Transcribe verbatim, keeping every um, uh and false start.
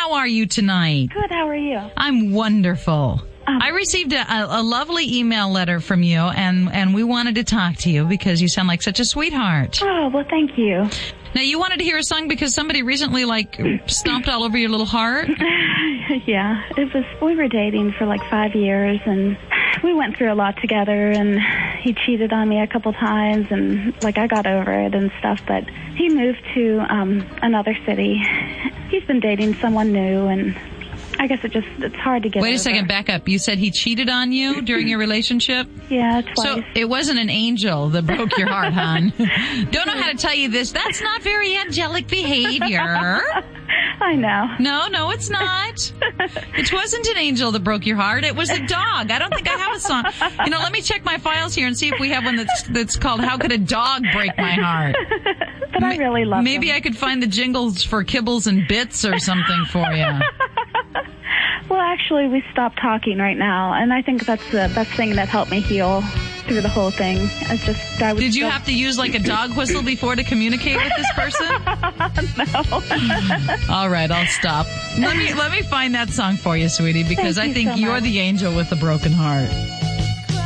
how are you tonight? Good, how are you? I'm wonderful. Um, I received a, a, a lovely email letter from you, and, and we wanted to talk to you because you sound like such a sweetheart. Oh, well, thank you. Now, you wanted to hear a song because somebody recently, like, stomped all over your little heart? Yeah, it was, we were dating for like five years, and we went through a lot together, and he cheated on me a couple times, and, like, I got over it and stuff, but he moved to um another city. He's been dating someone new, and I guess it just, it's hard to get Wait a over. second, back up. You said he cheated on you during your relationship? Yeah, twice. So it wasn't an angel that broke your heart, hon. Don't know how to tell you this. That's not very angelic behavior. I know. No, no, it's not. It wasn't an angel that broke your heart. It was a dog. I don't think I have a song. You know, let me check my files here and see if we have one that's that's called How Could a Dog Break My Heart? But I really love Maybe him. I could find the jingles for Kibbles and Bits or something for you. Well, actually, we stopped talking right now, and I think that's the best thing that helped me heal through the whole thing. It's just, I was Did you still... have to use like a dog whistle before to communicate with this person? No. All right, I'll stop. Let me let me find that song for you, sweetie, because Thank I you think so you're much. the angel with the broken heart.